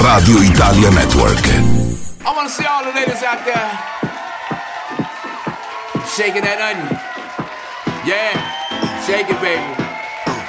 Radio Italia Network. I want to see all the ladies out there shaking that onion. Yeah, shake it, baby.